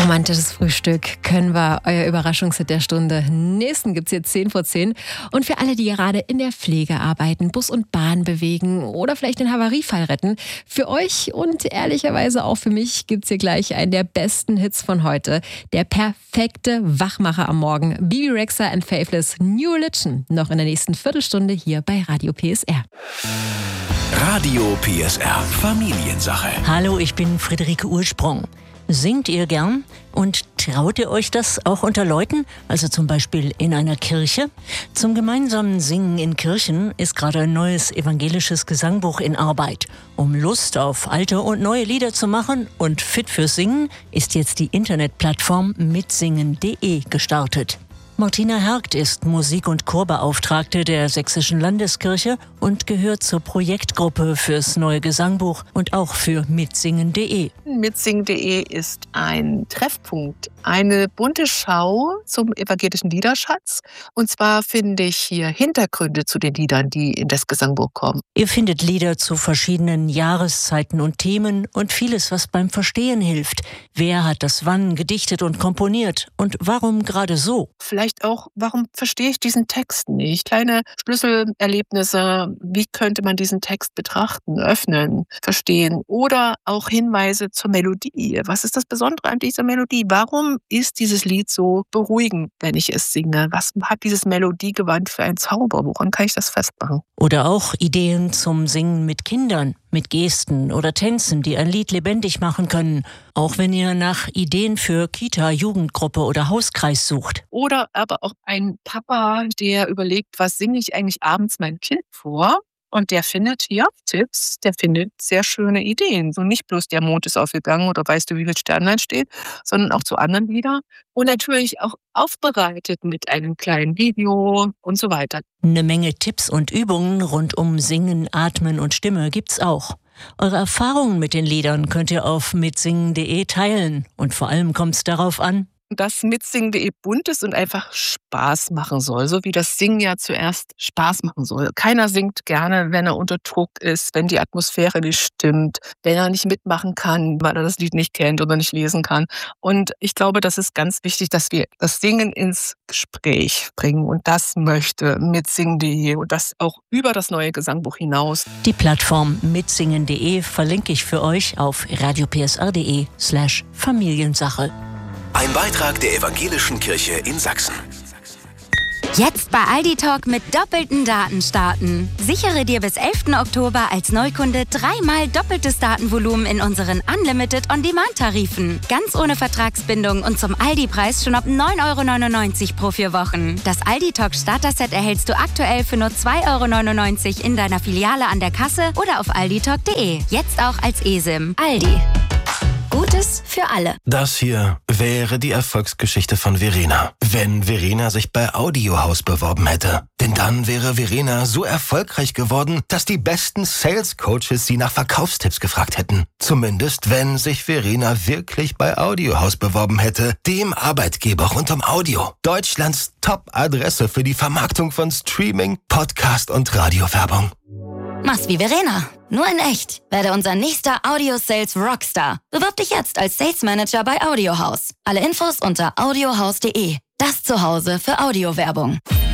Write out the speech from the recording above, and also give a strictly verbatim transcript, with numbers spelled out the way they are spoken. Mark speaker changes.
Speaker 1: Romantisches Frühstück können wir, euer Überraschungshit der Stunde. Nächsten gibt's hier zehn vor zehn. Und für alle, die gerade in der Pflege arbeiten, Bus und Bahn bewegen oder vielleicht den Havariefall retten, für euch und ehrlicherweise auch für mich gibt's hier gleich einen der besten Hits von heute. Der perfekte Wachmacher am Morgen. Bibi Rexha and Faithless New Religion. Noch in der nächsten Viertelstunde hier bei Radio P S R.
Speaker 2: Radio P S R Familiensache.
Speaker 3: Hallo, ich bin Friederike Ursprung. Singt ihr gern? Und traut ihr euch das auch unter Leuten? Also zum Beispiel in einer Kirche? Zum gemeinsamen Singen in Kirchen ist gerade ein neues evangelisches Gesangbuch in Arbeit. Um Lust auf alte und neue Lieder zu machen und fit fürs Singen, ist jetzt die Internetplattform mitsingen punkt de gestartet. Martina Hergt ist Musik- und Chorbeauftragte der Sächsischen Landeskirche und gehört zur Projektgruppe fürs neue Gesangbuch und auch für mitsingen punkt de.
Speaker 4: mitsingen punkt de ist ein Treffpunkt, eine bunte Schau zum evangelischen Liederschatz. Und zwar finde ich hier Hintergründe zu den Liedern, die in das Gesangbuch kommen.
Speaker 3: Ihr findet Lieder zu verschiedenen Jahreszeiten und Themen und vieles, was beim Verstehen hilft. Wer hat das wann gedichtet und komponiert und warum gerade so?
Speaker 4: Vielleicht auch, warum verstehe ich diesen Text nicht? Kleine Schlüsselerlebnisse, wie könnte man diesen Text betrachten, öffnen, verstehen? Oder auch Hinweise zur Melodie. Was ist das Besondere an dieser Melodie? Warum ist dieses Lied so beruhigend, wenn ich es singe? Was hat dieses Melodiegewand für einen Zauber? Woran kann ich das festmachen?
Speaker 3: Oder auch Ideen zum Singen mit Kindern, mit Gesten oder Tänzen, die ein Lied lebendig machen können. Auch wenn ihr nach Ideen für Kita, Jugendgruppe oder Hauskreis sucht.
Speaker 4: Oder aber auch ein Papa, der überlegt, was singe ich eigentlich abends meinem Kind vor? Und der findet hier Tipps, der findet sehr schöne Ideen. So nicht bloß der Mond ist aufgegangen oder weißt du, wie viel Sternlein steht, sondern auch zu anderen Liedern. Und natürlich auch aufbereitet mit einem kleinen Video und so weiter.
Speaker 3: Eine Menge Tipps und Übungen rund um Singen, Atmen und Stimme gibt's auch. Eure Erfahrungen mit den Liedern könnt ihr auf mitsingen punkt de teilen. Und vor allem kommt's darauf an,
Speaker 4: dass mitsingen punkt de bunt ist und einfach Spaß machen soll, so wie das Singen ja zuerst Spaß machen soll. Keiner singt gerne, wenn er unter Druck ist, wenn die Atmosphäre nicht stimmt, wenn er nicht mitmachen kann, weil er das Lied nicht kennt oder nicht lesen kann. Und ich glaube, das ist ganz wichtig, dass wir das Singen ins Gespräch bringen. Und das möchte mitsingen punkt de und das auch über das neue Gesangbuch hinaus.
Speaker 3: Die Plattform mitsingen punkt de verlinke ich für euch auf radiopsr.de slash Familiensache.
Speaker 2: Ein Beitrag der Evangelischen Kirche in Sachsen.
Speaker 5: Jetzt bei Aldi Talk mit doppelten Daten starten. Sichere dir bis elften Oktober als Neukunde dreimal doppeltes Datenvolumen in unseren Unlimited On-Demand-Tarifen. Ganz ohne Vertragsbindung und zum Aldi-Preis schon ab neun Euro neunundneunzig pro vier Wochen. Das Aldi Talk Starter-Set erhältst du aktuell für nur zwei Euro neunundneunzig in deiner Filiale an der Kasse oder auf alditalk punkt de. Jetzt auch als eSIM. Aldi. Gutes für alle.
Speaker 6: Das hier wäre die Erfolgsgeschichte von Verena, wenn Verena sich bei Audiohaus beworben hätte. Denn dann wäre Verena so erfolgreich geworden, dass die besten Sales-Coaches sie nach Verkaufstipps gefragt hätten. Zumindest, wenn sich Verena wirklich bei Audiohaus beworben hätte, dem Arbeitgeber rund um Audio. Deutschlands Top-Adresse für die Vermarktung von Streaming, Podcast und Radiowerbung.
Speaker 5: Mach's wie Verena, nur in echt. Werde unser nächster Audio-Sales Rockstar. Bewirb dich jetzt als Sales Manager bei Audiohaus. Alle Infos unter audiohaus punkt de. Das Zuhause für Audiowerbung.